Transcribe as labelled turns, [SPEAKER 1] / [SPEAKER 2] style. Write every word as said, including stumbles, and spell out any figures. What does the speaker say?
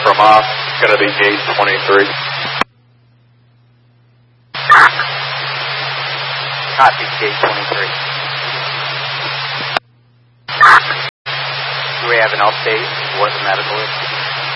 [SPEAKER 1] from off, going to be gate twenty-three.
[SPEAKER 2] Copy, gate twenty-three. Do we have an update what the medical is?